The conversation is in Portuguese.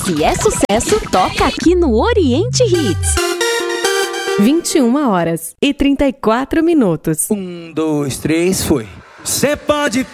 Se é sucesso, toca aqui no Oriente Hits. 21h34. 1, 2, 3, foi. Cê pode